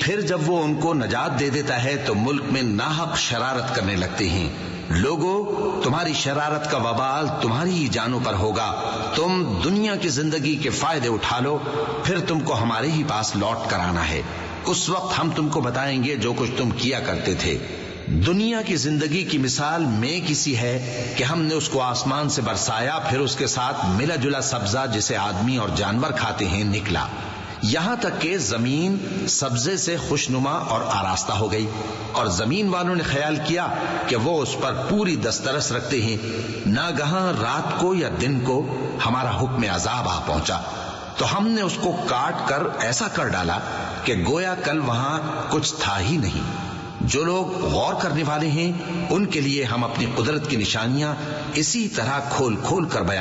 फिर जब वो उनको नजात दे देता है तो मुल्क में नाहक शरारत करने लगते हैं। लोगों, तुम्हारी शरारत का वबाल तुम्हारी ही जानों पर होगा। तुम दुनिया की जिंदगी के फायदे उठा लो, फिर तुमको हमारे ही पास लौट कर आना है। उस वक्त हम तुमको बताएंगे जो कुछ तुम किया करते थे। दुनिया की जिंदगी की मिसाल में किसी है कि हमने उसको आसमान से बरसाया, फिर उसके साथ मिला जुला सब्जा जिसे आदमी और जानवर खाते हैं निकला, यहां तक कि जमीन सब्जे से खुशनुमा और आरास्ता हो गई। और जमीन वालों ने ख्याल किया कि वो उस पर पूरी दस्तरस रखते हैं। नागहां रात को या दिन को हमारा हुक्म अजाब आ पहुंचा तो हमने उसको काट कर ऐसा कर डाला कि गोया कल वहां कुछ था ही नहीं। जो लोग गौर करने वाले हैं उनके लिए हम अपनी कुदरत की निशानियां इसी तरह खोल खोल कर बयान